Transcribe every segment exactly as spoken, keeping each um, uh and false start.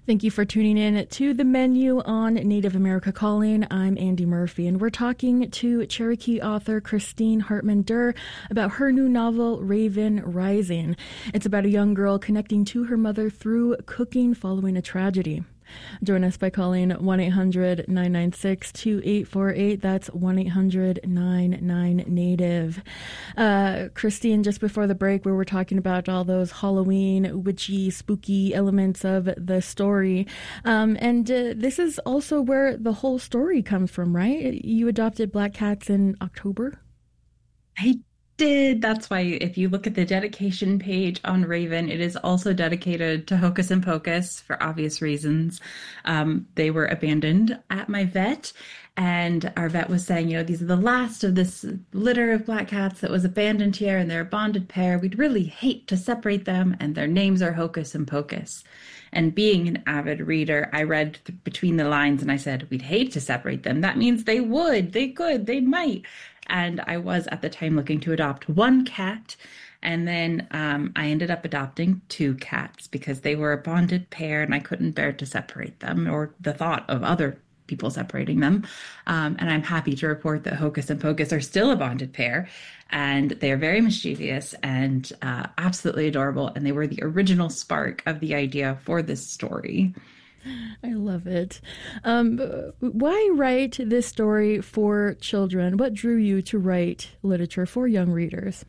Thank you for tuning in to The Menu on Native America Calling. I'm Andy Murphy, and we're talking to Cherokee author Christine Hartman Durr about her new novel, Raven Rising. It's about a young girl connecting to her mother through cooking following a tragedy. Join us by calling one eight hundred nine nine six two eight four eight. That's one eight hundred nine nine native. Uh, Christine, just before the break, we were talking about all those Halloween, witchy, spooky elements of the story. Um, and uh, this is also where the whole story comes from, right? You adopted Black Cats in October? I did. That's why if you look at the dedication page on Raven, it is also dedicated to Hocus and Pocus for obvious reasons. Um, they were abandoned at my vet, and our vet was saying, you know, these are the last of this litter of black cats that was abandoned here, and they're a bonded pair. We'd really hate to separate them, and their names are Hocus and Pocus. And being an avid reader, I read th- between the lines and I said, we'd hate to separate them. That means they would, they could, they might. And I was at the time looking to adopt one cat. And then um, I ended up adopting two cats because they were a bonded pair and I couldn't bear to separate them or the thought of other people separating them. Um, and I'm happy to report that Hocus and Pocus are still a bonded pair, and they're very mischievous and uh, absolutely adorable. And they were the original spark of the idea for this story. I love it. Um, why write this story for children? What drew you to write literature for young readers?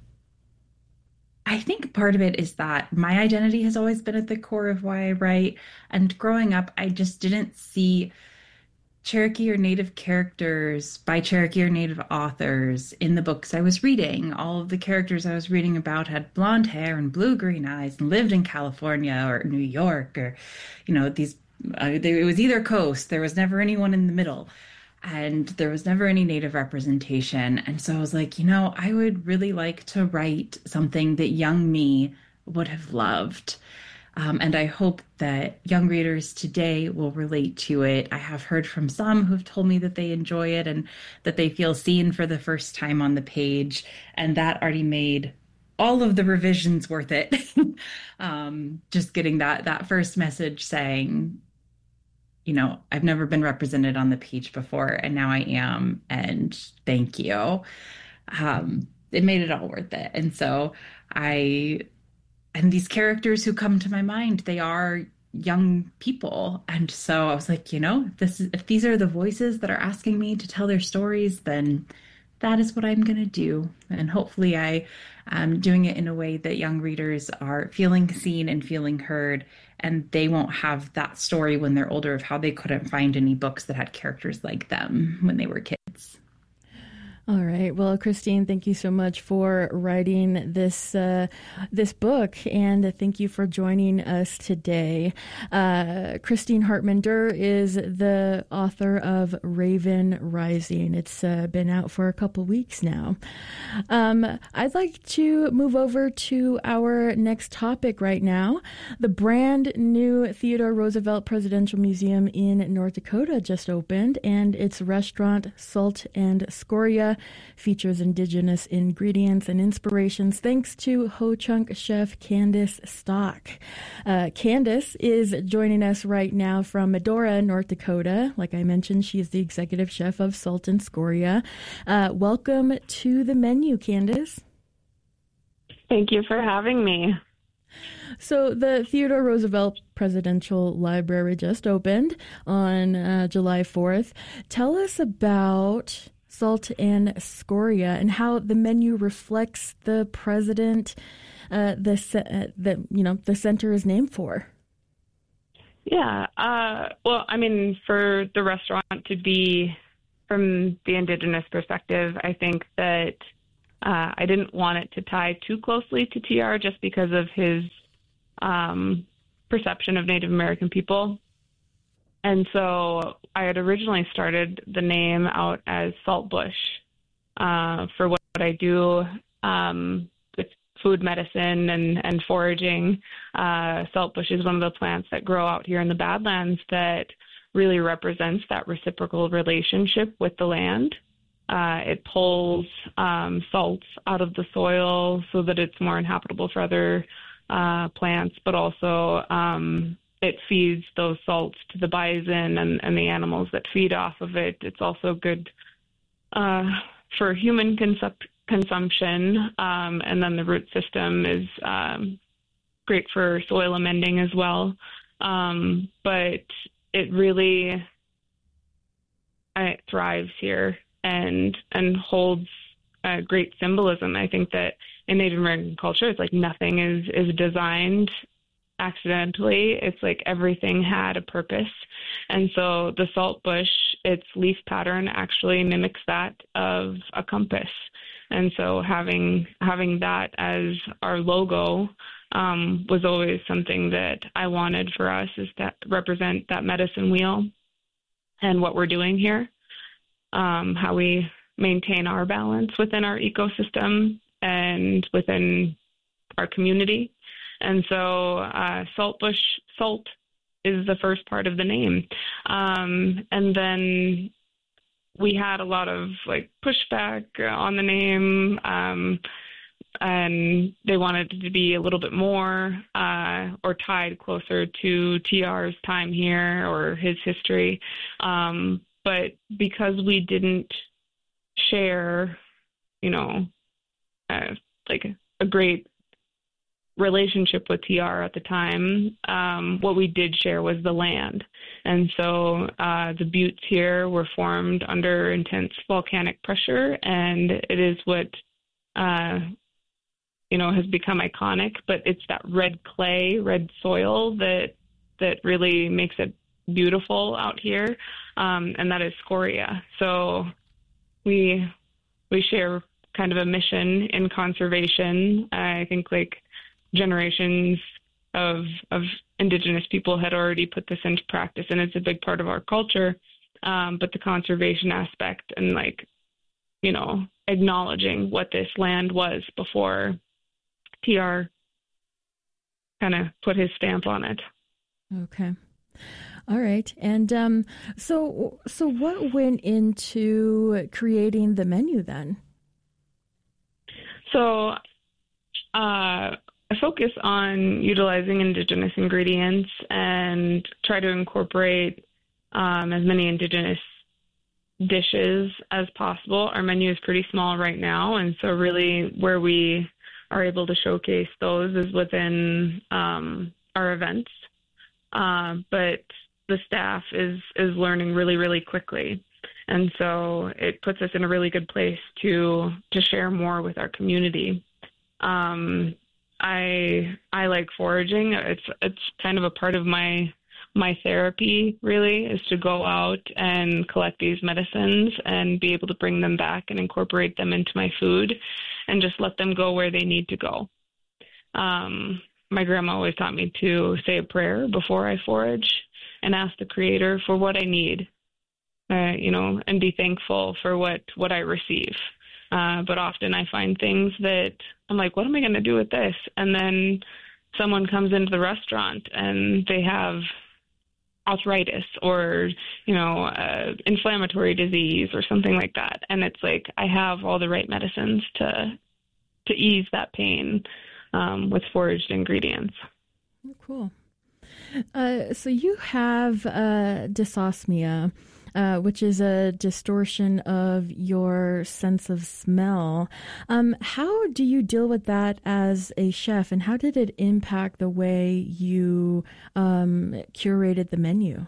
I think part of it is that my identity has always been at the core of why I write. And growing up, I just didn't see Cherokee or Native characters by Cherokee or Native authors in the books I was reading. All of the characters I was reading about had blonde hair and blue-green eyes and lived in California or New York or, you know, these, uh, it was either coast. There was never anyone in the middle. And there was never any Native representation. And so I was like, you know, I would really like to write something that young me would have loved. Um, and I hope that young readers today will relate to it. I have heard from some who've told me that they enjoy it and that they feel seen for the first time on the page. And that already made all of the revisions worth it. um, just getting that that first message saying, you know, I've never been represented on the page before, and now I am, and thank you. Um, it made it all worth it. And so I... And these characters who come to my mind, they are young people. And so I was like, you know, if, this is, if these are the voices that are asking me to tell their stories, then that is what I'm going to do. And hopefully I am doing it in a way that young readers are feeling seen and feeling heard. And they won't have that story when they're older of how they couldn't find any books that had characters like them when they were kids. All right. Well, Christine, thank you so much for writing this uh, this book, and thank you for joining us today. Uh, Christine Hartman Durr is the author of Raven Rising. It's uh, been out for a couple weeks now. Um, I'd like to move over to our next topic right now. The brand new Theodore Roosevelt Presidential Museum in North Dakota just opened, and its restaurant, Salt and Scoria, features indigenous ingredients and inspirations thanks to Ho-Chunk chef Candace Stock. Uh, Candace is joining us right now from Medora, North Dakota. Like I mentioned, she is the executive chef of Salt and Scoria. Uh, welcome to the menu, Candace. Thank you for having me. So the Theodore Roosevelt Presidential Library just opened on uh, July fourth. Tell us about Salt and Scoria and how the menu reflects the president uh, the uh, the you know the center is named for. Yeah, uh, well, I mean, for the restaurant to be from the indigenous perspective, I think that uh, I didn't want it to tie too closely to T R just because of his um, perception of Native American people. And so I had originally started the name out as Saltbush uh, for what, what I do um, with food medicine and, and foraging. Uh, Saltbush is one of the plants that grow out here in the Badlands that really represents that reciprocal relationship with the land. Uh, it pulls um, salts out of the soil so that it's more inhabitable for other uh, plants, but also um, it feeds those salts to the bison and, and the animals that feed off of it. It's also good uh, for human consup- consumption. Um, and then the root system is um, great for soil amending as well. Um, but it really uh, it thrives here and and holds uh, great symbolism. I think that in Native American culture, it's like nothing is, is designed accidentally. It's like everything had a purpose. And so the salt bush, its leaf pattern actually mimics that of a compass. And so having having that as our logo um, was always something that I wanted for us, is that represent that medicine wheel and what we're doing here, um, how we maintain our balance within our ecosystem and within our community. And so uh, saltbush, salt is the first part of the name. Um, and then we had a lot of like pushback on the name, um, and they wanted it to be a little bit more uh, or tied closer to T R's time here or his history. Um, but because we didn't share, you know, uh, like a great relationship with T R at the time, um, what we did share was the land. And so uh, the buttes here were formed under intense volcanic pressure, and it is what, uh, you know, has become iconic, but it's that red clay, red soil that that really makes it beautiful out here, um, and that is scoria. So we we share kind of a mission in conservation. I think like generations of of Indigenous people had already put this into practice, and it's a big part of our culture. Um, but the conservation aspect and like, you know, acknowledging what this land was before T R kind of put his stamp on it. Okay. All right. And um, so, so what went into creating the menu then? So, uh, I focus on utilizing Indigenous ingredients and try to incorporate um, as many Indigenous dishes as possible. Our menu is pretty small right now, and so really where we are able to showcase those is within um, our events. Uh, but the staff is is learning really, really quickly. And so it puts us in a really good place to to share more with our community. Um, I I like foraging. It's it's kind of a part of my my therapy, really, is to go out and collect these medicines and be able to bring them back and incorporate them into my food and just let them go where they need to go. Um, my grandma always taught me to say a prayer before I forage and ask the Creator for what I need, uh, you know, and be thankful for what, what I receive. Uh, but often I find things that I'm like, what am I going to do with this? And then someone comes into the restaurant and they have arthritis or, you know, uh, inflammatory disease or something like that. And it's like, I have all the right medicines to to ease that pain um, with foraged ingredients. Oh, cool. Uh, so you have uh, dysosmia, uh, which is a distortion of your sense of smell. Um, how do you deal with that as a chef, and how did it impact the way you um, curated the menu?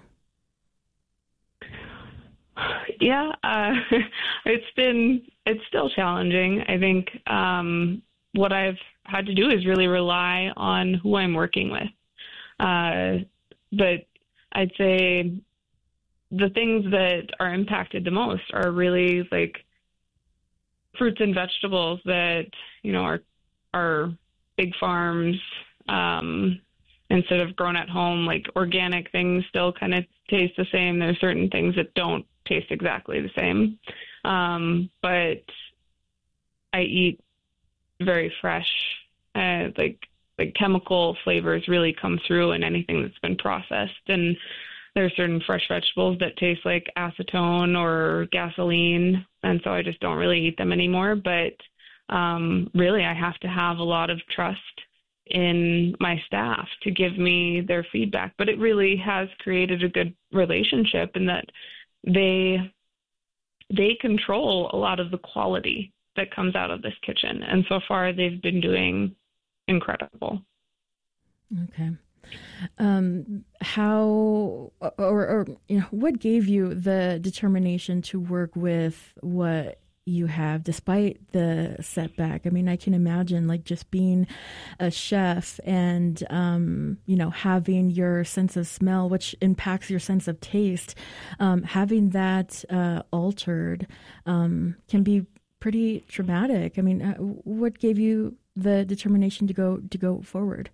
Yeah, uh, it's been, it's still challenging. I think um, what I've had to do is really rely on who I'm working with. Uh, but I'd say the things that are impacted the most are really like fruits and vegetables that, you know, are, are big farms, um, instead of grown at home. Like organic things still kind of taste the same. There's certain things that don't taste exactly the same. Um, but I eat very fresh, uh, like, like chemical flavors really come through in anything that's been processed. And there's certain fresh vegetables that taste like acetone or gasoline. And so I just don't really eat them anymore. But um, really, I have to have a lot of trust in my staff to give me their feedback. But it really has created a good relationship in that they they control a lot of the quality that comes out of this kitchen. And so far, they've been doing incredible. Okay. Um, how, or, or, you know, what gave you the determination to work with what you have despite the setback? I mean, I can imagine like just being a chef and, um, you know, having your sense of smell, which impacts your sense of taste, um, having that uh, altered um, can be pretty traumatic. I mean, uh, what gave you the determination to go to go forward?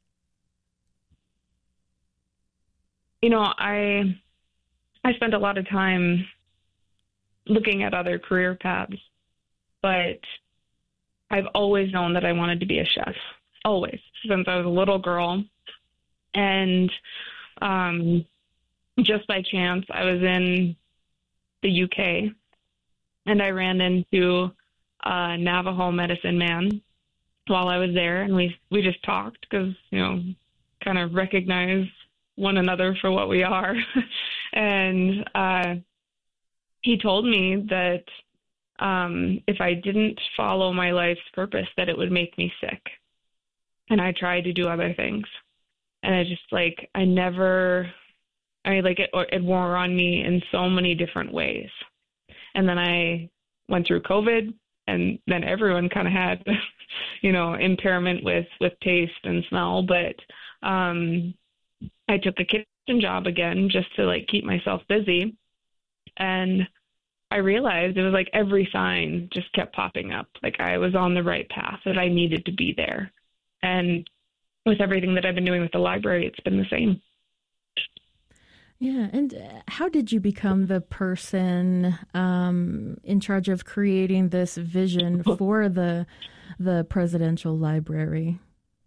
You know, I I spent a lot of time looking at other career paths, but I've always known that I wanted to be a chef, always, since I was a little girl. And um, just by chance, I was in the U K, and I ran into a Navajo medicine man while I was there, and we we just talked because, you know, kind of recognize one another for what we are. and uh, he told me that um, if I didn't follow my life's purpose, that it would make me sick. And I tried to do other things. And I just like, I never, I mean, like it, it wore on me in so many different ways. And then I went through COVID, and then everyone kind of had, you know, impairment with, with taste and smell. But um, I took a kitchen job again just to like keep myself busy. And I realized it was like every sign just kept popping up. Like I was on the right path, that I needed to be there. And with everything that I've been doing with the library, it's been the same. Yeah. And how did you become the person um, in charge of creating this vision for the the presidential library?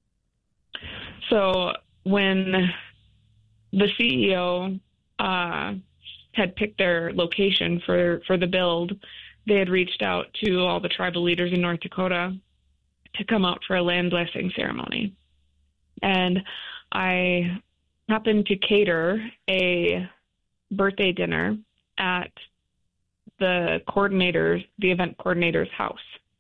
So when the C E O uh, had picked their location for, for the build, they had reached out to all the tribal leaders in North Dakota to come out for a land blessing ceremony. And I happened to cater a birthday dinner at the coordinator's, the event coordinator's house.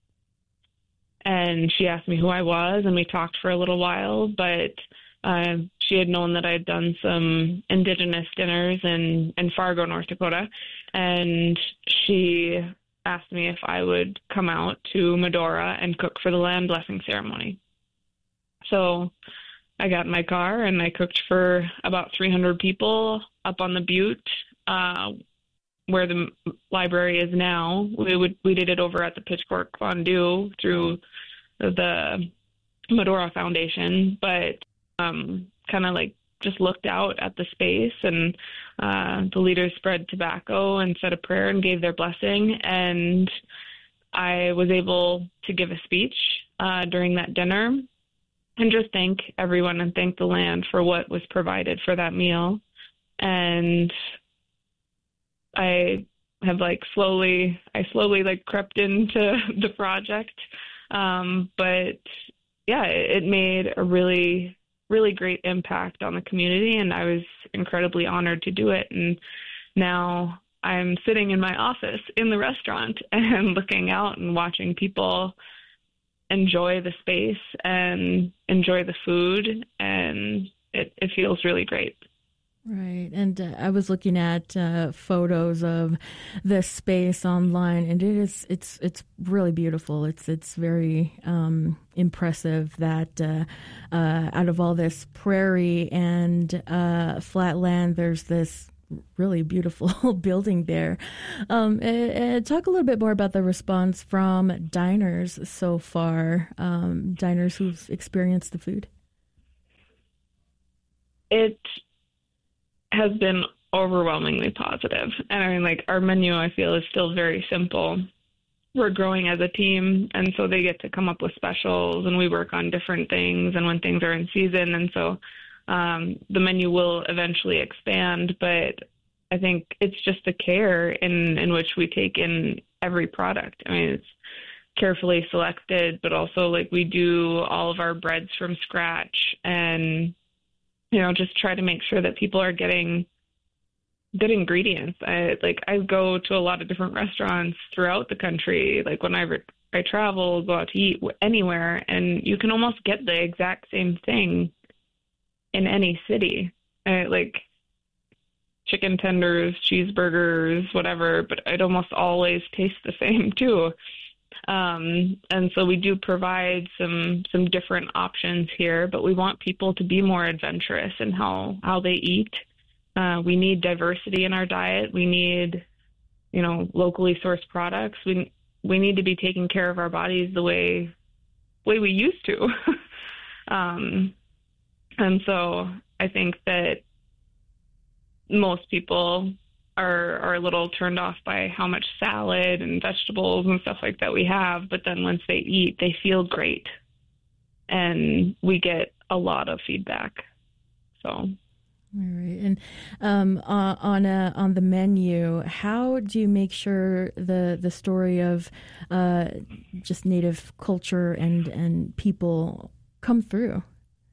And she asked me who I was, and we talked for a little while, but uh, she had known that I had done some Indigenous dinners in, in Fargo, North Dakota, and she asked me if I would come out to Medora and cook for the land blessing ceremony. So I got in my car and I cooked for about three hundred people up on the butte uh, where the library is now. We would we did it over at the Pitchfork Fondue through the Medora Foundation, but um, kind of like just looked out at the space, and uh, the leaders spread tobacco and said a prayer and gave their blessing. And I was able to give a speech uh, during that dinner and just thank everyone and thank the land for what was provided for that meal. And I have like slowly, I slowly like crept into the project. Um, but yeah, it, it made a really, really great impact on the community, and I was incredibly honored to do it. And now I'm sitting in my office in the restaurant and looking out and watching people enjoy the space and enjoy the food, and it, it feels really great. Right. And uh, I was looking at uh, photos of this space online, and it is, it's, it's really beautiful. It's, it's very um, impressive that uh, uh, out of all this prairie and uh, flat land, there's this really beautiful building there. Um, uh, talk a little bit more about the response from diners so far, um, diners who've experienced the food. It has been overwhelmingly positive. And I mean, like, our menu, I feel, is still very simple. We're growing as a team, and so they get to come up with specials, and we work on different things and when things are in season. And so um, the menu will eventually expand, but I think it's just the care in, in which we take in every product. I mean, it's carefully selected, but also like we do all of our breads from scratch, and you know, just try to make sure that people are getting good ingredients. I like I go to a lot of different restaurants throughout the country. Like when I re- I travel, go out to eat anywhere, and you can almost get the exact same thing in any city. I, like chicken tenders, cheeseburgers, whatever, but it almost always tastes the same too. Um, and so we do provide some some different options here, but we want people to be more adventurous in how, how they eat. Uh, we need diversity in our diet. We need, you know, locally sourced products. We we need to be taking care of our bodies the way way we used to. um, and so I think that most people are are a little turned off by how much salad and vegetables and stuff like that we have, but then once they eat, they feel great, and we get a lot of feedback. So, all right, and um, uh, on a, on the menu, how do you make sure the the story of uh, just Native culture and and people come through?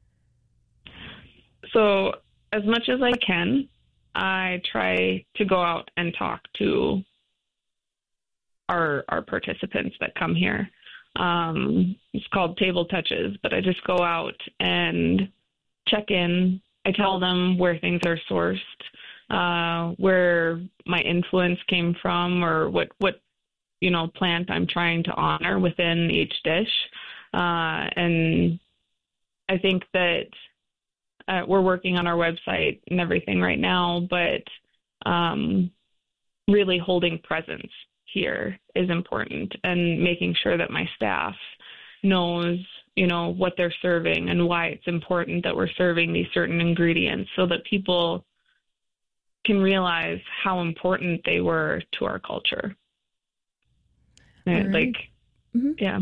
So, as much as I can, I try to go out and talk to our our participants that come here. Um, it's called Table Touches, but I just go out and check in. I tell them where things are sourced, uh, where my influence came from, or what, what you know plant I'm trying to honor within each dish. Uh, and I think that Uh, we're working on our website and everything right now, but um, really holding presence here is important, and making sure that my staff knows, you know, what they're serving and why it's important that we're serving these certain ingredients, so that people can realize how important they were to our culture. Right. Like, mm-hmm. yeah.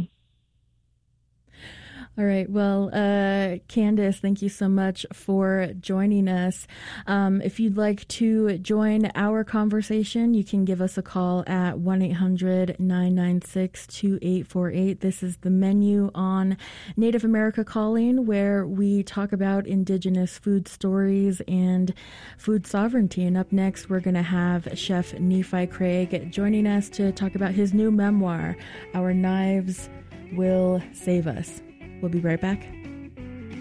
All right. Well, uh, Candace, thank you so much for joining us. Um, if you'd like to join our conversation, you can give us a call at one eight hundred nine nine six two eight four eight. This is the menu on Native America Calling, where we talk about Indigenous food stories and food sovereignty. And up next, we're going to have Chef Nephi Craig joining us to talk about his new memoir, Our Knives Will Save Us. We'll be right back.